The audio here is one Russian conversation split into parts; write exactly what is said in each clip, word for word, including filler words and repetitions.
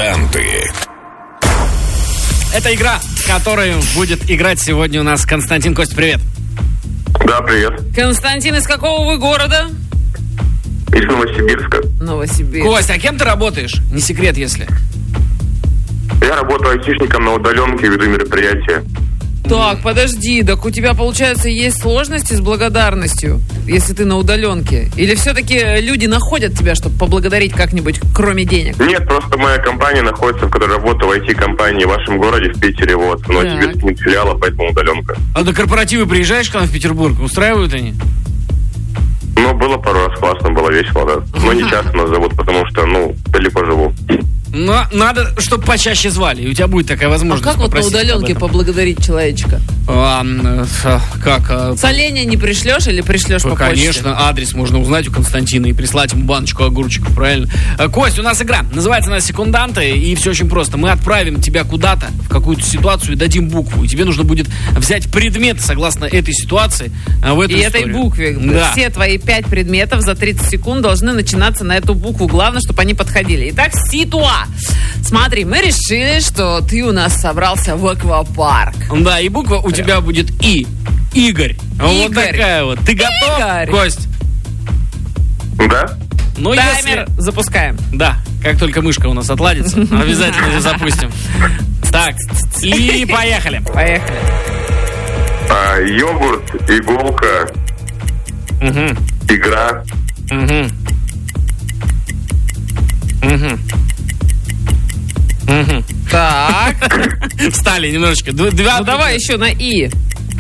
Секунданты. Это игра, в которой будет играть сегодня у нас Константин. Кость, привет. Да, привет. Константин, из какого вы города? Из Новосибирска. Новосибирск. Кость, а кем ты работаешь? Не секрет, если. Я работаю айтишником на удаленке, веду мероприятия. Так, подожди, так у тебя, получается, есть сложности с благодарностью, если ты на удаленке? Или все-таки люди находят тебя, чтобы поблагодарить как-нибудь, кроме денег? Нет, просто моя компания находится, в которой работаю, в ай ти-компании в вашем городе, в Питере, вот. В Новосибирске нет филиала, поэтому удаленка. А на корпоративы приезжаешь к нам в Петербург? Устраивают они? Ну, было пару раз классно, было весело, да. Но не часто нас зовут, потому что, ну, далеко живу. Но надо, чтобы почаще звали, и у тебя будет такая возможность. А как вот на удаленке поблагодарить человечка? А, как? А... Соленья не пришлешь или пришлешь по почте? Конечно, адрес можно узнать у Константина и прислать ему баночку огурчиков, правильно? Кость, у нас игра, называется она «Секунданты», и все очень просто. Мы отправим тебя куда-то, в какую-то ситуацию, и дадим букву. И тебе нужно будет взять предмет, согласно этой ситуации, в эту И историю. этой букве. Да. Все твои пять предметов за тридцать секунд должны начинаться на эту букву. Главное, чтобы они подходили. Итак, ситуа. Смотри, мы решили, что ты у нас собрался в аквапарк. Да, и буква у тебя будет И. Игорь. Вот Игорь. такая вот. Ты готов, Игорь. Кость? Да? Ну, Таймер если... запускаем. Да, как только мышка у нас отладится, обязательно ее запустим. Так, и поехали. Поехали. А, йогурт, иголка, Угу. игра, Угу. Угу. Угу. Так. Встали немножечко. Д- Два... Ну давай еще на И.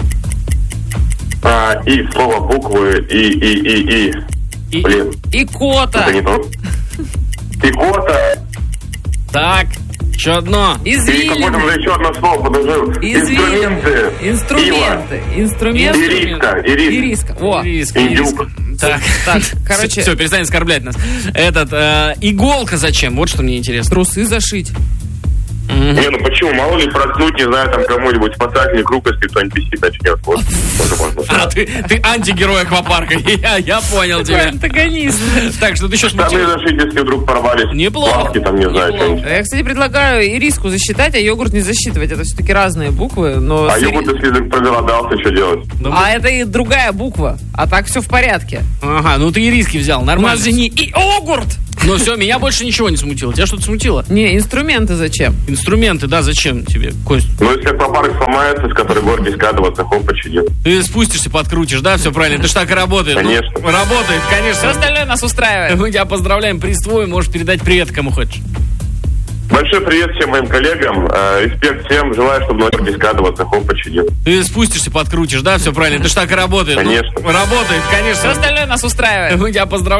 а, и слово буквы, и, и, и, и. И- Блин, Икота. это не то. Икота. Так, еще одно. И какое-то Извилины. уже еще одно слово подожил. Извилины. Инструменты. Инструменты. Инструменты. Ириска. Ириска. Ириска. О. Ириска, Индюк. ириска. Так, Так, короче. Все, перестань оскорблять нас. Этот, э, иголка зачем? Вот что мне интересно. Трусы зашить. Не, ну почему? Мало ли проткнуть, не знаю, там кому-нибудь спасательный круг, если кто-нибудь висит, начнет. Вот, тоже можно. А, ты, ты антигерой аквапарка. Я, я понял Такой тебя. антагонист. Так, что ты еще Штаны смутил? зашить, если вдруг порвались. Неплохо. Плавки там, не знаю, Неплохо. что-нибудь. Я, кстати, предлагаю ириску засчитать, а йогурт не засчитывать. Это все-таки разные буквы. Но А с ири- йогурт, если язык проголодался, что делать? Ну, А это и другая буква. А так все в порядке. Ага, ну ты и риски взял, У нормально. нас же не йогурт. Ну все, меня больше ничего не смутило. Тебя что-то смутило? Не, инструменты зачем? Инструменты, да, зачем тебе, Кость? Ну, если аквапарк сломается, с которой горки скатываться, хоп, чудит. Ты спустишься, подкрутишь, да, все правильно? Это ж так и работает. Ну, Конечно. работает, Все конечно. остальное нас устраивает. Мы тебя поздравляем, приз твой, можешь передать привет кому хочешь. Большой привет всем моим коллегам. Э, респект всем. Желаю, чтобы ночью не скатываться, хоп, чудит. Ты спустишься, подкрутишь, да, все правильно? Это ж так и работает. Ну, Конечно. работает, Все конечно. остальное нас устраивает. Мы тебя поздравляем.